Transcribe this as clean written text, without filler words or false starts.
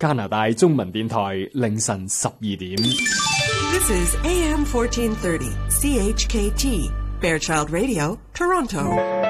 加拿大中文電台凌晨12點。 This is AM 1430 CHKT Fairchild Radio, Toronto.